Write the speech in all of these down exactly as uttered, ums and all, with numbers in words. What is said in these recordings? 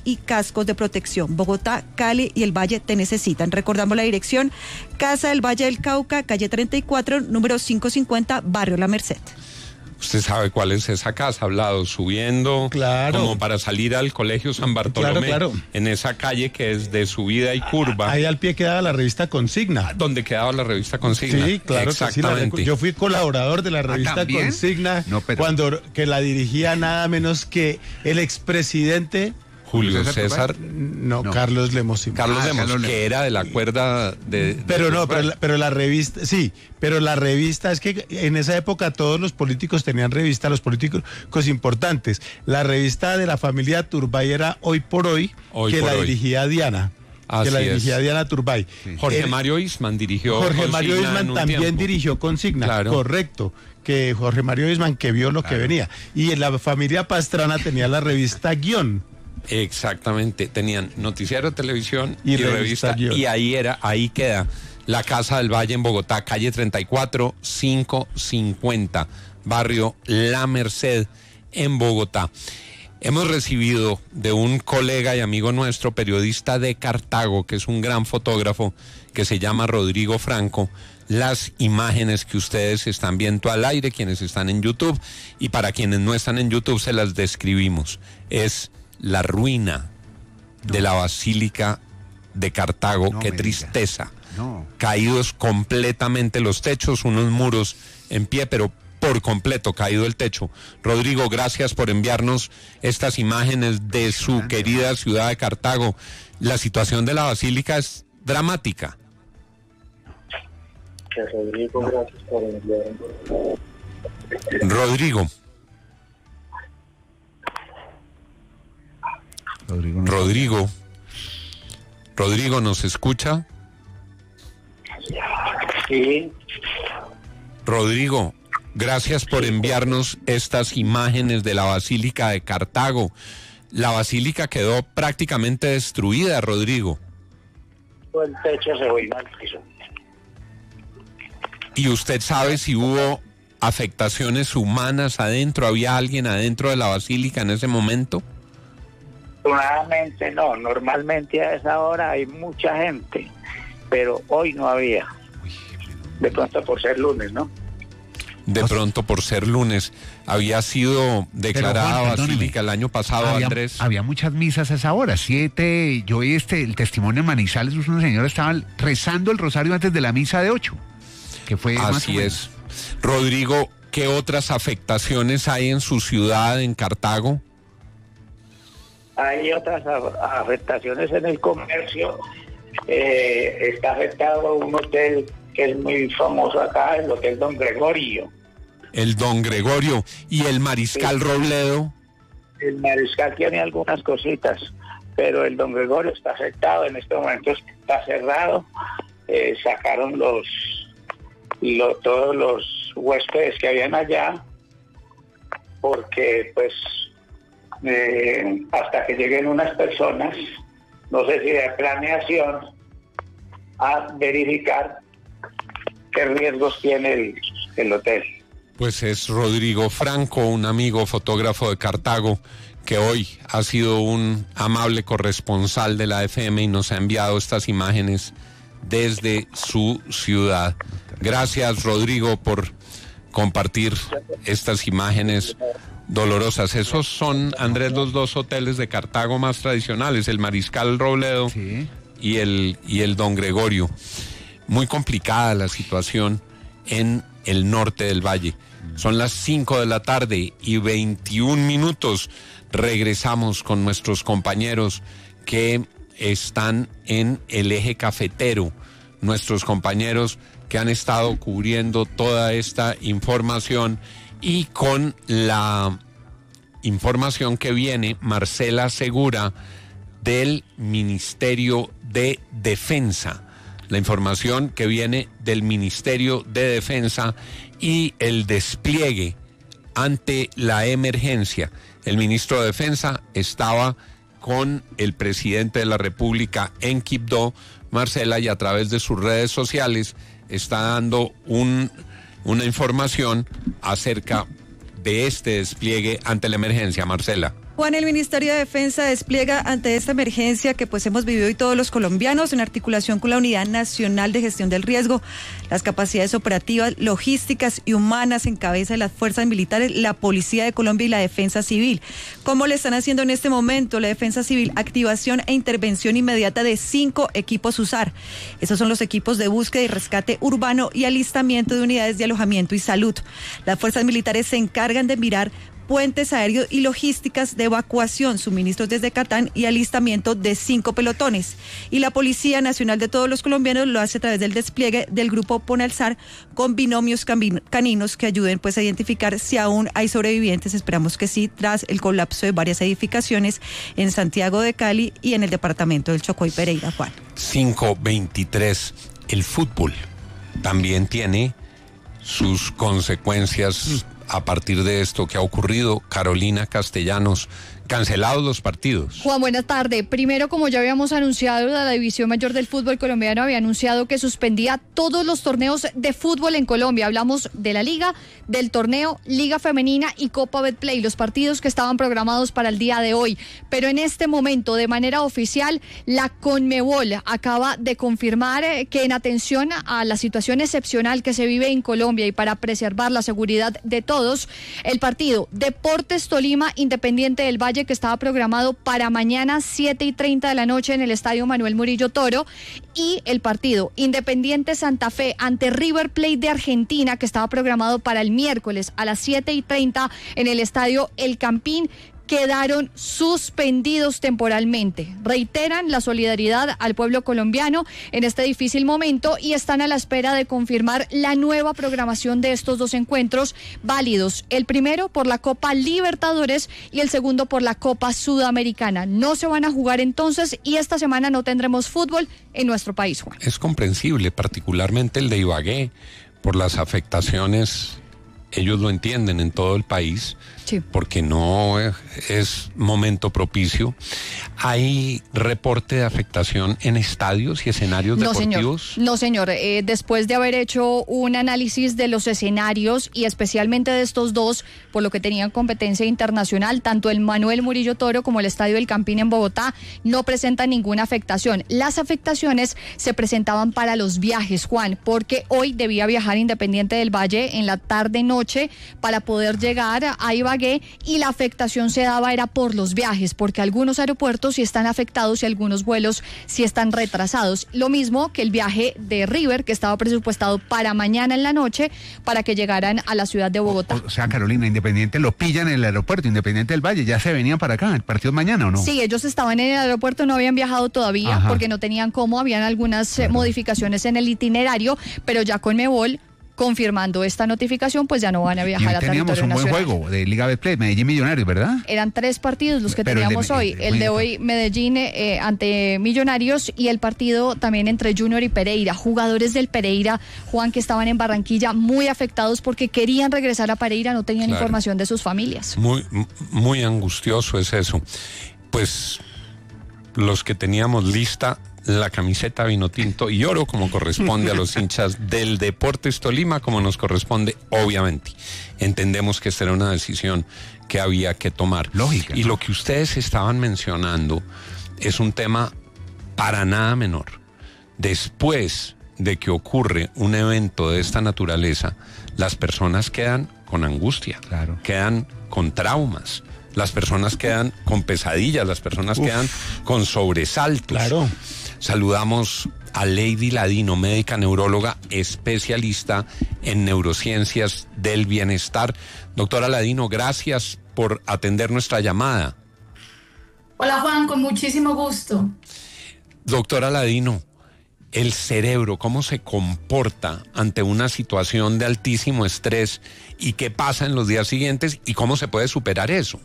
y cascos de protección. Bogotá, Cali y el Valle te necesitan. Recordamos la dirección: Casa del Valle del Cauca, calle treinta y cuatro, número quinientos cincuenta, barrio La Merced. Usted sabe cuál es esa casa, hablado, subiendo, claro, como para salir al Colegio San Bartolomé, claro, claro, en esa calle que es de subida y curva. Ahí al pie quedaba la revista Consigna. Donde quedaba la revista Consigna. Sí, claro, exactamente. Que sí, yo fui colaborador de la revista Consigna, no, pero... cuando que la dirigía nada menos que el expresidente Julio César, César no, no, Carlos Lemos. Carlos ah, Lemos, Carlos que era de la cuerda de... de pero no, pero la, pero la revista, sí, pero la revista, es que en esa época todos los políticos tenían revista, los políticos importantes. La revista de la familia Turbay era Hoy por Hoy, hoy que por la hoy. dirigía Diana. Así que la dirigía es. Diana Turbay. Sí. Jorge El, Mario Isman dirigió Jorge Consigna Mario Isman también tiempo. dirigió Consigna, claro. Correcto. Que Jorge Mario Isman que vio lo claro. que venía. Y en la familia Pastrana tenía la revista Guión. Exactamente, tenían noticiero, televisión y, y revista, revista, y ahí era, ahí queda la Casa del Valle en Bogotá, calle treinta y cuatro, quinientos cincuenta, barrio La Merced en Bogotá. Hemos recibido de un colega y amigo nuestro, periodista de Cartago, que es un gran fotógrafo, que se llama Rodrigo Franco, las imágenes que ustedes están viendo al aire, quienes están en YouTube, y para quienes no están en YouTube se las describimos. Es la ruina no. de la Basílica de Cartago, no, qué tristeza. No. Caídos completamente los techos, unos muros en pie, pero por completo caído el techo. Rodrigo, gracias por enviarnos estas imágenes de su querida ciudad de Cartago. La situación de la Basílica es dramática. Rodrigo, gracias por enviarnos. Rodrigo. Rodrigo, no Rodrigo, Rodrigo, ¿nos escucha? Sí. Rodrigo, gracias por enviarnos estas imágenes de la Basílica de Cartago. La basílica quedó prácticamente destruida, Rodrigo. El techo se fue al piso. ¿Y usted sabe si hubo afectaciones humanas adentro? ¿Había alguien adentro de la basílica en ese momento? Afortunadamente no, normalmente a esa hora hay mucha gente, pero hoy no había. De pronto por ser lunes, ¿no? De pronto por ser lunes. Había sido declarada Juan, basílica el año pasado, había, Andrés. Había muchas misas a esa hora, siete. Yo vi este, el testimonio en Manizales, unos señores estaban rezando el rosario antes de la misa de ocho, que fue Así más o menos. es. Rodrigo, ¿qué otras afectaciones hay en su ciudad, en Cartago? Hay otras afectaciones en el comercio. Eh, está afectado un hotel que es muy famoso acá, el Hotel Don Gregorio. El Don Gregorio. ¿Y el Mariscal sí. Robledo? El Mariscal tiene algunas cositas, pero el Don Gregorio está afectado. En este momento está cerrado. Eh, sacaron los, lo, todos los huéspedes que habían allá, porque pues eh, hasta que lleguen unas personas, no sé si de planeación, a verificar qué riesgos tiene el, el hotel. Pues es Rodrigo Franco, un amigo fotógrafo de Cartago, que hoy ha sido un amable corresponsal de la F M y nos ha enviado estas imágenes desde su ciudad. Gracias, Rodrigo, por compartir estas imágenes dolorosas. Esos son, Andrés, los dos hoteles de Cartago más tradicionales, el Mariscal Robledo sí. y, el, y el Don Gregorio. Muy complicada la situación en el norte del valle. Son las cinco de la tarde y veintiún minutos. Regresamos con nuestros compañeros que están en el eje cafetero, nuestros compañeros que han estado cubriendo toda esta información, y con la información que viene Marcela Segura del Ministerio de Defensa. La información que viene del Ministerio de Defensa y el despliegue ante la emergencia. El ministro de Defensa estaba con el presidente de la República en Quibdó, Marcela, y a través de sus redes sociales está dando un, una información acerca de este despliegue ante la emergencia. Marcela. Juan, el Ministerio de Defensa despliega ante esta emergencia que pues hemos vivido hoy todos los colombianos en articulación con la Unidad Nacional de Gestión del Riesgo, las capacidades operativas, logísticas y humanas en cabeza de las fuerzas militares, la Policía de Colombia y la Defensa Civil. ¿Cómo le están haciendo en este momento la Defensa Civil? Activación e intervención inmediata de cinco equipos USAR. Esos son los equipos de búsqueda y rescate urbano y alistamiento de unidades de alojamiento y salud. Las fuerzas militares se encargan de mirar puentes aéreos y logísticas de evacuación, suministros desde Catán y alistamiento de cinco pelotones. Y la Policía Nacional de todos los colombianos lo hace a través del despliegue del grupo Ponalzar con binomios caninos que ayuden pues a identificar si aún hay sobrevivientes. Esperamos que sí, tras el colapso de varias edificaciones en Santiago de Cali y en el departamento del Chocó y Pereira, Juan. cinco veintitrés. El fútbol también tiene sus consecuencias a partir de esto que ha ocurrido. Carolina Castellanos, cancelados los partidos. Juan, buenas tardes. Primero, como ya habíamos anunciado, la División Mayor del Fútbol Colombiano había anunciado que suspendía todos los torneos de fútbol en Colombia. Hablamos de la Liga, del torneo, Liga Femenina y Copa Betplay, los partidos que estaban programados para el día de hoy. Pero en este momento, de manera oficial, la Conmebol acaba de confirmar que en atención a la situación excepcional que se vive en Colombia y para preservar la seguridad de todos, el partido Deportes Tolima Independiente del Valle, que estaba programado para mañana siete y treinta de la noche en el Estadio Manuel Murillo Toro, y el partido Independiente Santa Fe ante River Plate de Argentina, que estaba programado para el miércoles a las siete y treinta en el Estadio El Campín, quedaron suspendidos temporalmente. Reiteran la solidaridad al pueblo colombiano en este difícil momento y están a la espera de confirmar la nueva programación de estos dos encuentros válidos. El primero por la Copa Libertadores y el segundo por la Copa Sudamericana. No se van a jugar entonces y esta semana no tendremos fútbol en nuestro país, Juan. Es comprensible, particularmente el de Ibagué, por las afectaciones. Ellos lo entienden en todo el país, sí, porque no es momento propicio. ¿Hay reporte de afectación en estadios y escenarios no, deportivos? Señor. No, señor. Eh, después de haber hecho un análisis de los escenarios y especialmente de estos dos, por lo que tenían competencia internacional, tanto el Manuel Murillo Toro como el Estadio El Campín en Bogotá no presentan ninguna afectación. Las afectaciones se presentaban para los viajes, Juan, porque hoy debía viajar Independiente del Valle en la tarde-noche para poder llegar a Ibagué y la afectación se daba era por los viajes, porque algunos aeropuertos sí están afectados y algunos vuelos sí están retrasados. Lo mismo que el viaje de River, que estaba presupuestado para mañana en la noche para que llegaran a la ciudad de Bogotá. O, o sea, Carolina, Independiente lo pillan en el aeropuerto, Independiente del Valle, ya se venían para acá, el partido mañana, ¿o no? Sí, ellos estaban en el aeropuerto, no habían viajado todavía. Ajá. Porque no tenían cómo, habían algunas claro. modificaciones en el itinerario, pero ya Conmebol, confirmando esta notificación, pues ya no van a viajar a territorio nacional. Teníamos un buen juego de Liga Betplay, Medellín Millonarios, ¿verdad? Eran tres partidos los que Pero teníamos el de, hoy. El, el de hoy, Medellín eh, ante Millonarios y el partido también entre Junior y Pereira. Jugadores del Pereira, Juan, que estaban en Barranquilla muy afectados porque querían regresar a Pereira, no tenían claro. información de sus familias. Muy, muy angustioso es eso. Pues los que teníamos lista la camiseta vino tinto y oro como corresponde a los hinchas del Deportes Tolima, como nos corresponde, obviamente. Entendemos que esta era una decisión que había que tomar. Lógica. Y lo que ustedes estaban mencionando es un tema para nada menor. Después de que ocurre un evento de esta naturaleza, las personas quedan con angustia, claro. quedan con traumas. Las personas quedan con pesadillas, las personas Uf. quedan con sobresaltos. Claro. Saludamos a Lady Ladino, médica neuróloga, especialista en neurociencias del bienestar. Doctora Ladino, gracias por atender nuestra llamada. Hola Juan, con muchísimo gusto. Doctora Ladino, el cerebro, ¿cómo se comporta ante una situación de altísimo estrés y qué pasa en los días siguientes y cómo se puede superar eso?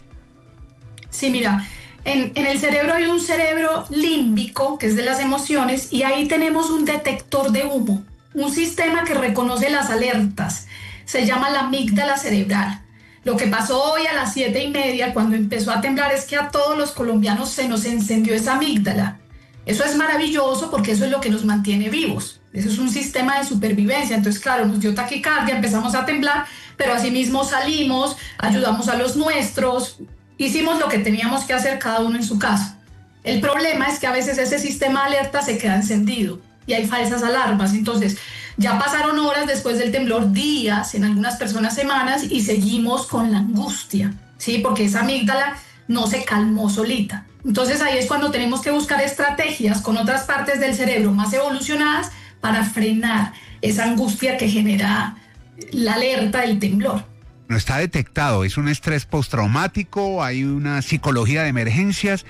Sí, mira, en, en el cerebro hay un cerebro límbico, que es de las emociones, y ahí tenemos un detector de humo, un sistema que reconoce las alertas. Se llama la amígdala cerebral. Lo que pasó hoy a las siete y media, cuando empezó a temblar, es que a todos los colombianos se nos encendió esa amígdala. Eso es maravilloso porque eso es lo que nos mantiene vivos. Eso es un sistema de supervivencia. Entonces, claro, nos dio taquicardia, empezamos a temblar, pero asimismo salimos, ayudamos a los nuestros, hicimos lo que teníamos que hacer cada uno en su casa. El problema es que a veces ese sistema de alerta se queda encendido y hay falsas alarmas. Entonces, ya pasaron horas después del temblor, días, en algunas personas semanas, y seguimos con la angustia, ¿sí? Porque esa amígdala no se calmó solita. Entonces ahí es cuando tenemos que buscar estrategias con otras partes del cerebro más evolucionadas para frenar esa angustia que genera la alerta del temblor. No está detectado, es un estrés postraumático, hay una psicología de emergencias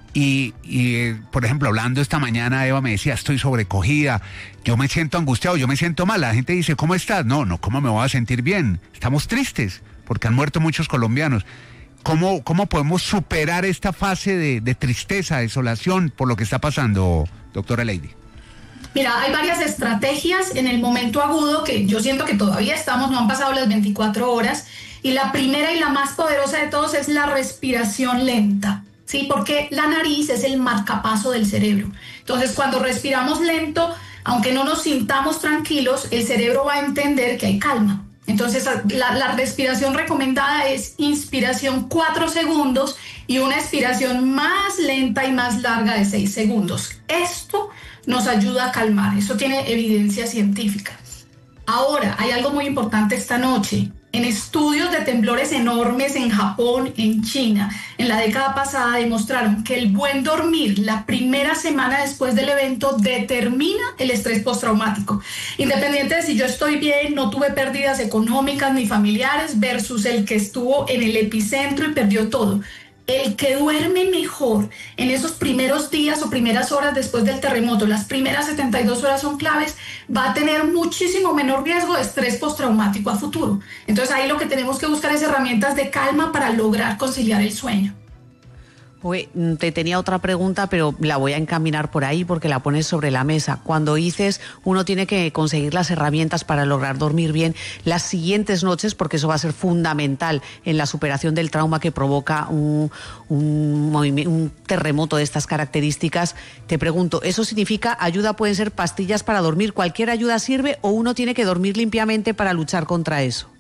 y, y eh, por ejemplo, hablando esta mañana, Eva me decía, estoy sobrecogida, yo me siento angustiado, yo me siento mal. La gente dice, ¿cómo estás? No, no, ¿cómo me voy a sentir bien? Estamos tristes porque han muerto muchos colombianos. ¿Cómo, cómo podemos superar esta fase de, de tristeza, desolación por lo que está pasando, doctora Lady? Mira, hay varias estrategias en el momento agudo que yo siento que todavía estamos, no han pasado las veinticuatro horas, y la primera y la más poderosa de todos es la respiración lenta, ¿sí? Porque la nariz es el marcapaso del cerebro. Entonces, cuando respiramos lento, aunque no nos sintamos tranquilos, el cerebro va a entender que hay calma. Entonces, la, la respiración recomendada es inspiración cuatro segundos y una expiración más lenta y más larga de seis segundos. Esto nos ayuda a calmar, eso tiene evidencia científica. Ahora, hay algo muy importante esta noche. En estudios de temblores enormes en Japón, en China, en la década pasada demostraron que el buen dormir la primera semana después del evento determina el estrés postraumático. Independiente de si yo estoy bien, no tuve pérdidas económicas ni familiares versus el que estuvo en el epicentro y perdió todo. El que duerme mejor en esos primeros días o primeras horas después del terremoto, las primeras setenta y dos horas son claves, va a tener muchísimo menor riesgo de estrés postraumático a futuro. Entonces ahí lo que tenemos que buscar es herramientas de calma para lograr conciliar el sueño. Oye, te tenía otra pregunta, pero la voy a encaminar por ahí porque la pones sobre la mesa. Cuando dices uno tiene que conseguir las herramientas para lograr dormir bien las siguientes noches, porque eso va a ser fundamental en la superación del trauma que provoca un, un, un terremoto de estas características, te pregunto, ¿eso significa ayuda? ¿Pueden ser pastillas para dormir? ¿Cualquier ayuda sirve o uno tiene que dormir limpiamente para luchar contra eso?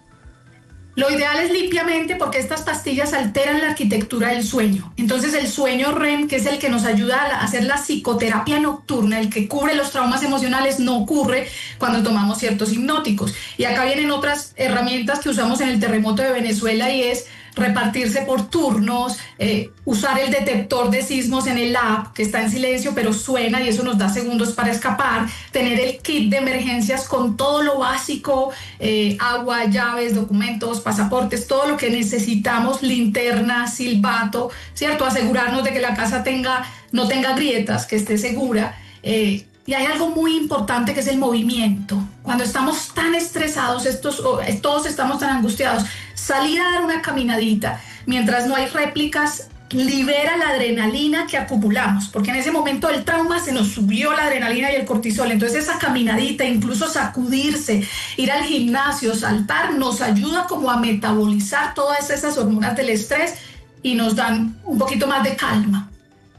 Lo ideal es limpiamente porque estas pastillas alteran la arquitectura del sueño. Entonces el sueño R E M, que es el que nos ayuda a hacer la psicoterapia nocturna, el que cubre los traumas emocionales, no ocurre cuando tomamos ciertos hipnóticos. Y acá vienen otras herramientas que usamos en el terremoto de Venezuela y es repartirse por turnos, eh, usar el detector de sismos en el app, que está en silencio pero suena y eso nos da segundos para escapar, tener el kit de emergencias con todo lo básico, eh, agua, llaves, documentos, pasaportes, todo lo que necesitamos, linterna, silbato, ¿cierto? Asegurarnos de que la casa tenga, no tenga grietas, que esté segura. Eh, Y hay algo muy importante que es el movimiento. Cuando estamos tan estresados, estos, todos estamos tan angustiados, salir a dar una caminadita mientras no hay réplicas libera la adrenalina que acumulamos, porque en ese momento del trauma se nos subió la adrenalina y el cortisol. Entonces esa caminadita, incluso sacudirse, ir al gimnasio, saltar, nos ayuda como a metabolizar todas esas hormonas del estrés y nos dan un poquito más de calma.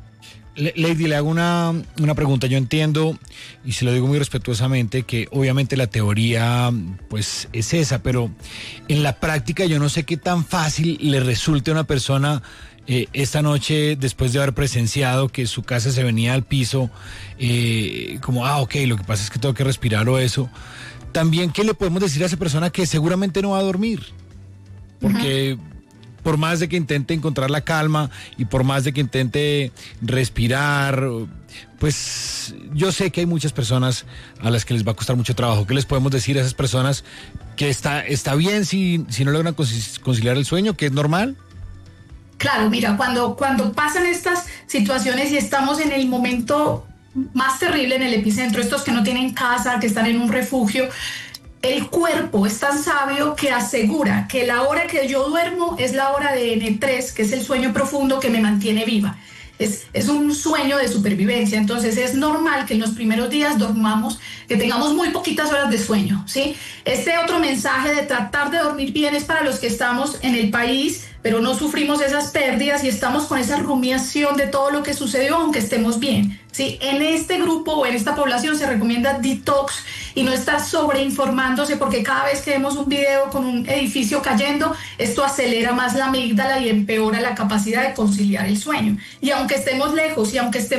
Lady, le hago una, una pregunta. Yo entiendo, y se lo digo muy respetuosamente, que obviamente la teoría pues es esa, pero en la práctica yo no sé qué tan fácil le resulte a una persona eh, esta noche, después de haber presenciado que su casa se venía al piso, eh, como, ah, ok, lo que pasa es que tengo que respirar o eso. También, ¿qué le podemos decir a esa persona que seguramente no va a dormir? Porque... Uh-huh. Por más de que intente encontrar la calma y por más de que intente respirar, pues yo sé que hay muchas personas a las que les va a costar mucho trabajo. ¿Qué les podemos decir a esas personas? Que está, está bien si, si no logran conciliar el sueño, que es normal. Claro, mira, cuando, cuando pasan estas situaciones y estamos en el momento más terrible, en el epicentro, estos que no tienen casa, que están en un refugio, el cuerpo es tan sabio que asegura que la hora que yo duermo es la hora de ene tres, que es el sueño profundo que me mantiene viva. Es, es un sueño de supervivencia, entonces es normal que en los primeros días dormamos, que tengamos muy poquitas horas de sueño, ¿sí? Este otro mensaje de tratar de dormir bien es para los que estamos en el país pero no sufrimos esas pérdidas y estamos con esa rumiación de todo lo que sucedió, aunque estemos bien. Sí, en este grupo o en esta población se recomienda detox y no estar sobreinformándose, porque cada vez que vemos un video con un edificio cayendo, esto acelera más la amígdala y empeora la capacidad de conciliar el sueño. Y aunque estemos lejos y aunque estemos